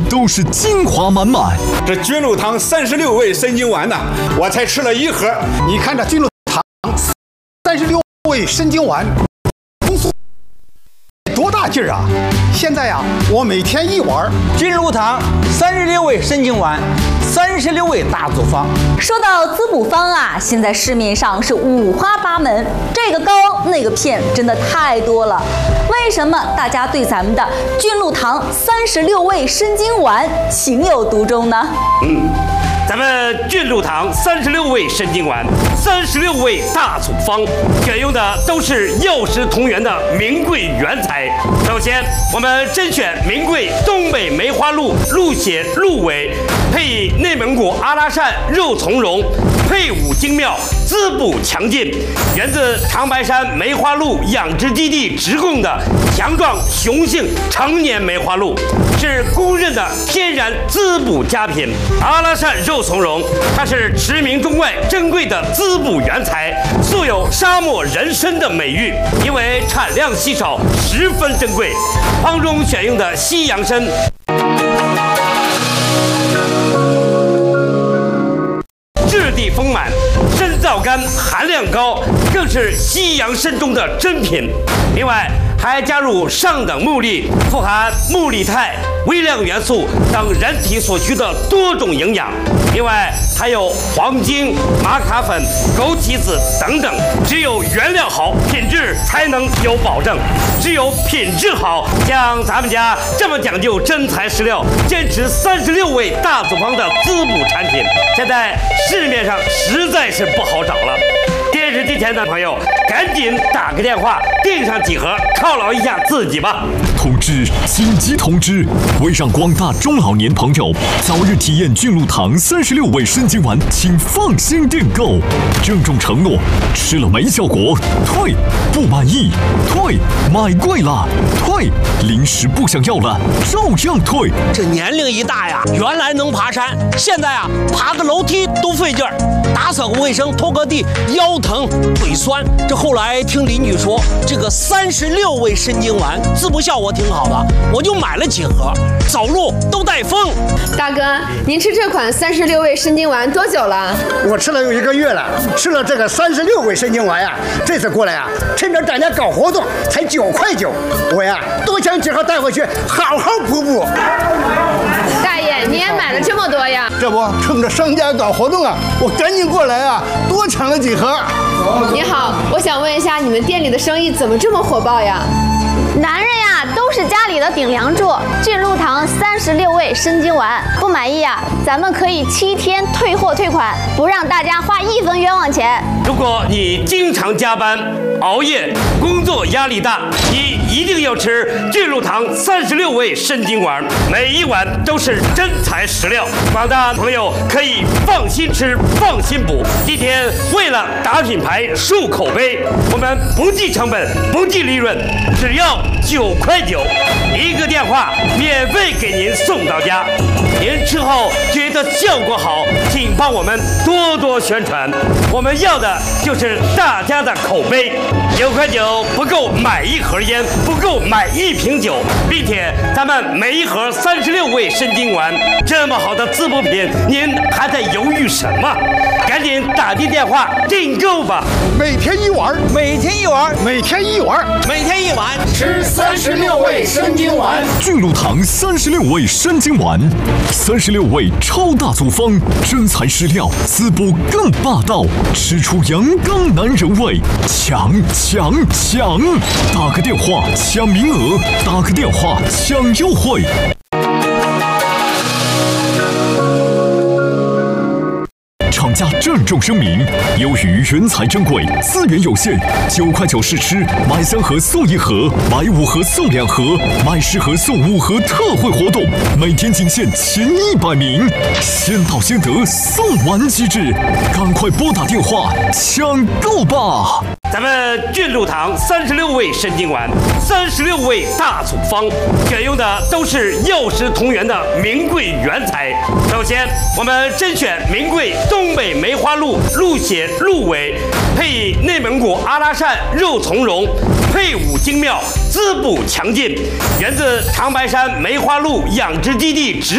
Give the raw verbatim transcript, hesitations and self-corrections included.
都是精华满满。 这菌露堂三十六味参精丸呢，我才吃了一盒。 你看这菌露堂三十六味参精丸，多大劲儿啊！现在呀，我每天一丸。 菌露堂三十六味参精丸，三十六味大组方。 说到滋补方啊，现在市面上是五花八门，这个膏那个片真的太多了。为什么大家对咱们的菌露堂三十六味参精丸情有独钟呢？ 嗯。咱们菌露堂三十六味参精丸，三十六味大组方，选用的都是药食同源的名贵原材。首先，我们甄选名贵东北梅花鹿鹿血鹿尾，配以内蒙古阿拉善肉苁蓉，配伍精妙，滋补强劲，源自长白山梅花鹿养殖基地直供的强壮雄性成年梅花鹿，是公认的天然滋补佳品。阿拉善肉苁蓉，它是驰名中外珍贵的滋补原材，素有沙漠人参的美誉，因为产量稀少，十分珍贵。方中选用的西洋参，质地丰满，参皂苷含量高，更是西洋参中的珍品。另外，还加入上等木粒，富含木力肽、微量元素等人体所需的多种营养。另外还有黄精、玛卡粉、枸杞子等等。只有原料好，品质才能有保证。只有品质好，像咱们家这么讲究真材实料，坚持三十六味大组方的滋补产品，现在市面上实在是不好找了。电视机前的朋友，赶紧打个电话订上几盒，犒劳一下自己吧。 通知！紧急通知！为让广大中老年朋友早日体验菌露堂三十六味参精丸，请放心订购。郑重承诺：吃了没效果，退；不满意，退；买贵了，退；零食不想要了，照样退。 这年龄一大呀，原来能爬山，现在啊，爬个楼梯都费劲儿，打扫个卫生、拖个地，腰疼腿酸。这后来听邻居说，这个三十六味参精丸滋补效果挺好的，我就买了几盒，走路都带风。 大哥，您吃这款三十六味参精丸多久了？ 我吃了有一个月了，吃了这个三十六味参精丸呀，这次过来呀，趁着大家搞活动，才九块九，我呀多想几盒带回去，好好补补。 大爷，你也买了这么多呀？ 这不趁着商家搞活动啊，我赶紧过来啊，多抢了几盒。 你好，我想问一下，你们店里的生意怎么这么火爆呀？ 男人呀，都是家里的顶梁柱。菌露堂三十六味参精丸，不满意呀，咱们可以七天退货退款，不让大家花一分冤枉钱。 如果你经常加班、熬夜，工作压力大，你一定要吃菌露堂三十六味参精丸，每一碗都是真材实料。广大朋友可以放心吃，放心补。今天为了打品牌、树口碑，我们不计成本，不计利润，只要九块九，一个电话免费给您送到家。您吃后觉得效果好，请帮我们多多宣传。我们要的就是大家的口碑。九块九不够买一盒烟，不够买一瓶酒，并且咱们每一盒三十六味参精丸，这么好的滋补品，您还在犹豫什么？赶紧打进电话订购吧！ 每天一碗， 每天一碗， 每天一碗， 每天一碗， 吃三十六味参精丸。 菌露堂三十六味参精丸，三十六味超大组方，真材实料，滋补更霸道，吃出阳刚男人味，抢抢抢！打个电话抢名额，打个电话抢优惠。厂家郑重声明：由于原材珍贵，资源有限，九块九试吃，买三盒送一盒，买五盒送两盒，买十盒送五盒特惠活动，每天仅限前一百名，先到先得，送完即止，赶快拨打电话抢购吧！ 咱们菌露堂三十六味参精丸，三十六味大组方，选用的都是药食同源的名贵原材。首先，我们甄选名贵东北梅花鹿鹿血鹿尾，配以内蒙古阿拉善肉苁蓉，配伍精妙，滋补强劲，源自长白山梅花鹿养殖基地直